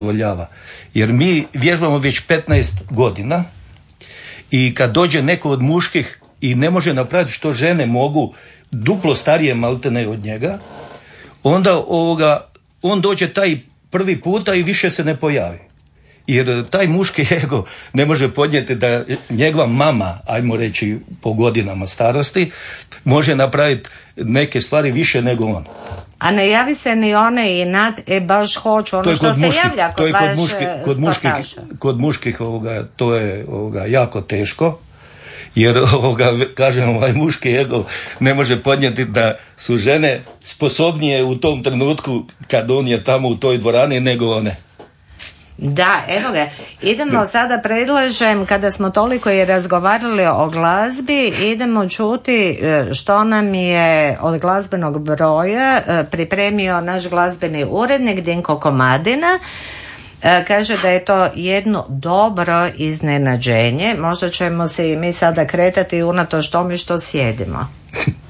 dozvoljava. Jer mi vježbamo već 15 godina i kad dođe neko od muških i ne može napraviti što žene mogu, duplo starije maltene od njega, onda on dođe taj prvi puta i više se ne pojavi. Jer taj muški ego ne može podnijeti da njegova mama, ajmo reći po godinama starosti, može napraviti neke stvari više nego on. A ne javi se ni one inat, baš hoću ono što se javlja kod vaš sportaša. Kod muških to je jako teško, jer kažem, muški ego ne može podnijeti da su žene sposobnije u tom trenutku kad on je tamo u toj dvorani nego one. Da, evo ga, idemo sada, predlažem, kada smo toliko i razgovarali o glazbi, idemo čuti što nam je od glazbenog broja pripremio naš glazbeni urednik Dinko Komadina. Kaže da je to jedno dobro iznenađenje, možda ćemo se i mi sada kretati unatoč tome što sjedimo.